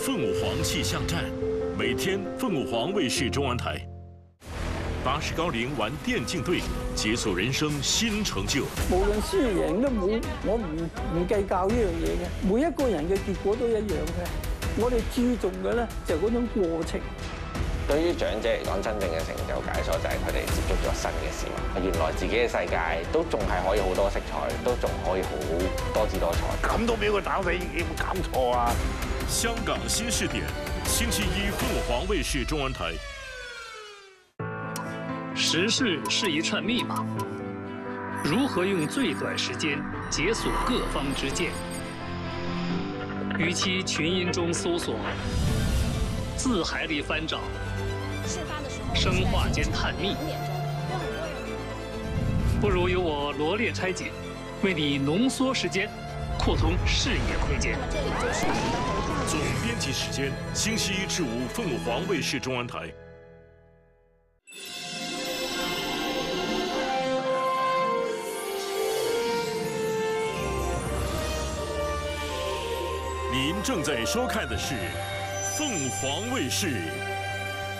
凤舞凰气象站，每天凤舞凰卫视中文台。80高龄玩电竞隊，解鎖人生新成就。 無論輸贏都冇，我唔計較呢樣嘢嘅。每一個人嘅結果都一樣嘅。我哋注重嘅咧就係嗰種過程。 對於長者嚟講，真正嘅成就解鎖就係佢哋接觸咗新嘅事物。原來自己嘅世界都仲係可以好多色彩，都仲可以好多姿多彩。 咁都俾佢打死，有冇搞錯啊？ 香港新視點，星期一鳳舞凰衛視中文台。 时事是一串密码，如何用最短时间解锁各方之见？与其群音中搜索，字海里翻找，生化间探秘，不如由我罗列拆解，为你浓缩时间，扩通视野空间。 总编辑时间，星期一至五凤舞凰卫视中文台。您正在收看的是凤凰卫视